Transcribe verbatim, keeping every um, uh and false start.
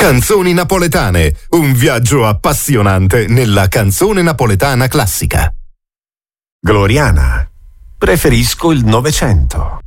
Canzoni napoletane, un viaggio appassionante nella canzone napoletana classica. Gloriana, preferisco il Novecento.